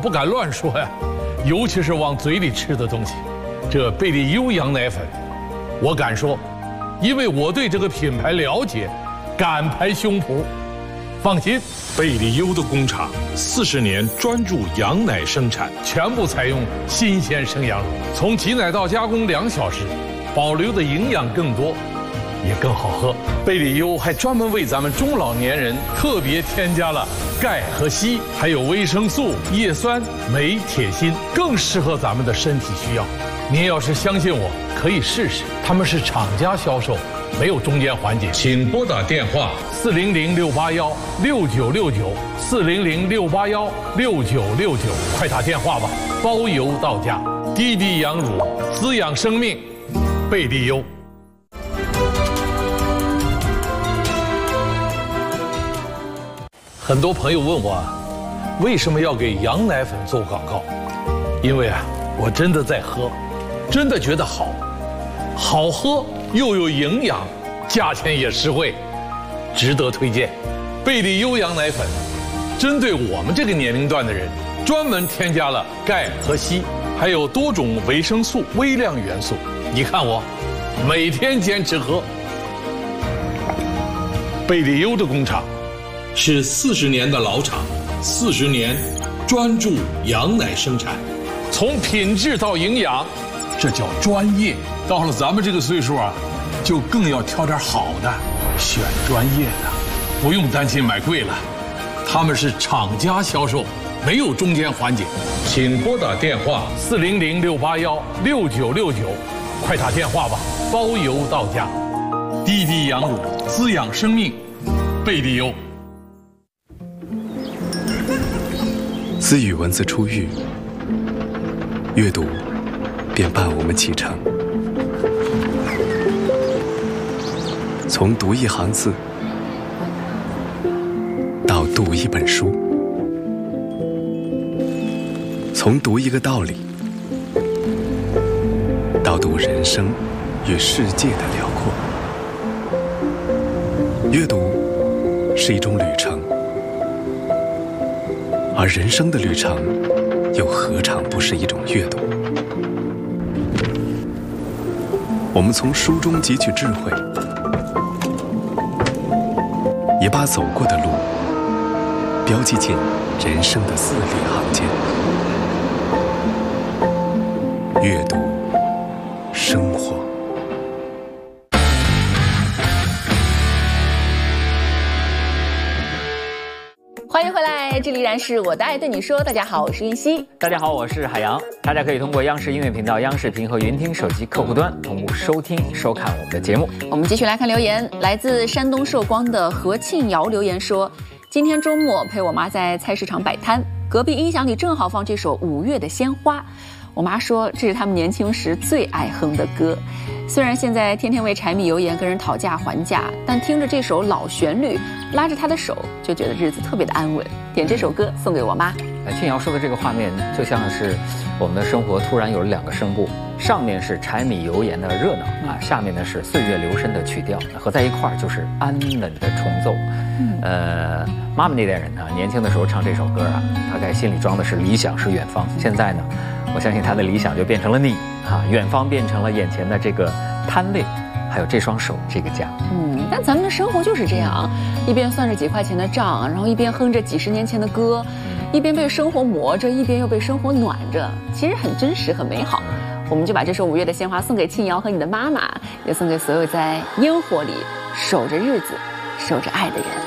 不敢乱说呀，尤其是往嘴里吃的东西。这贝利优羊奶粉，我敢说，因为我对这个品牌了解，敢拍胸脯。放心，贝利优的工厂40年专注羊奶生产，全部采用新鲜生羊乳，从挤奶到加工2小时，保留的营养更多，也更好喝。贝利优还专门为咱们中老年人特别添加了钙和硒，还有维生素、叶酸、镁、铁、锌，更适合咱们的身体需要。您要是相信我，可以试试，他们是厂家销售，没有中间环节。请拨打电话400-681-6969，400-681-6969，快打电话吧，包邮到家。滴滴羊乳，滋养生命，贝利优。很多朋友问我，为什么要给羊奶粉做广告？因为我真的在喝，真的觉得好喝又有营养，价钱也实惠，值得推荐。贝利优羊奶粉针对我们这个年龄段的人，专门添加了钙和硒，还有多种维生素、微量元素。你看我每天坚持喝。贝利优的工厂是40年的老厂，40年专注羊奶生产，从品质到营养，这叫专业。到了咱们这个岁数就更要挑点好的，选专业的，不用担心买贵了。他们是厂家销售，没有中间环节。请拨打电话400-681-6969，快打电话吧，包邮到家。滴滴羊乳，滋养生命，贝利优。 自与文字初遇，阅读便伴我们启程。从读一行字到读一本书，从读一个道理到读人生与世界的辽阔。阅读是一种旅程，而人生的旅程又何尝不是一种阅读？我们从书中汲取智慧，也把走过的路标记进人生的字里行间。阅读，生活。 欢迎回来，这里依然是我的爱对你说。大家好，我是云溪。 大家好，我是海洋。大家可以通过央视音乐频道、央视频和云听手机客户端同步收听、收看我们的节目。 我们继续来看留言，来自山东寿光的何庆瑶留言说：今天周末陪我妈在菜市场摆摊，隔壁音响里正好放这首5月的鲜花。我妈说这是他们年轻时最爱哼的歌。虽然现在天天为柴米油盐跟人讨价还价，但听着这首老旋律，拉着她的手，就觉得日子特别的安稳。点这首歌送给我妈。 庆瑶说的这个画面，就像是我们的生活突然有了2个声部，上面是柴米油盐的热闹下面呢是岁月流深的曲调，合在一块儿就是安稳的重奏。妈妈那代人年轻的时候唱这首歌大概心里装的是理想是远方。现在呢，我相信他的理想就变成了你远方变成了眼前的这个摊位，还有这双手，这个家。 但咱们的生活就是这样，一边算着几块钱的账，然后一边哼着几10年前的歌，一边被生活磨着，一边又被生活暖着，其实很真实，很美好。我们就把这首5月的鲜花送给庆瑶和你的妈妈，也送给所有在烟火里守着日子、守着爱的人。